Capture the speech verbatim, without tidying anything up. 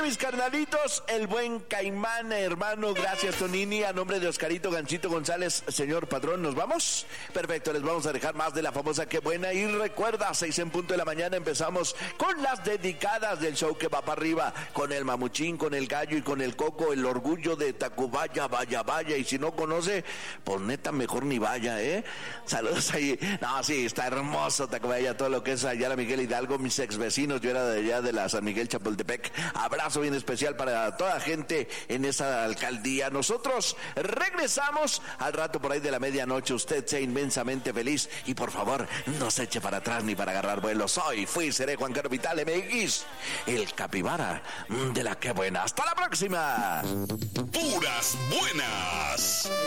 mis carnalitos, el buen Caimán, hermano. Gracias, Tonini. A nombre de Oscarito Ganchito González, señor patrón, ¿nos vamos? Perfecto, les vamos a dejar más de la famosa Qué Buena. Y recuerda, seis en punto de la mañana empezamos con las dedicadas del show que va para arriba, con el Mamuchín, con el Gallo y con el Coco, el orgullo de Tacubaya, vaya, vaya. Y si no conoce, pues neta, mejor ni vaya, ¿eh? Saludos ahí. No, sí, está hermoso Tacubaya, todo lo que es allá la Miguel Hidalgo, mis ex vecinos. Yo era de allá de la San Miguel Chapultepec. Abrazo bien especial para toda la gente en esa alcaldía. Nosotros regresamos al rato por ahí de la medianoche. Usted sea inmensamente feliz y por favor no se eche para atrás ni para agarrar vuelo. Soy, fui, seré Juan Carlos Vital M X, el capibara de la Qué Buena. Hasta la próxima. Puras buenas.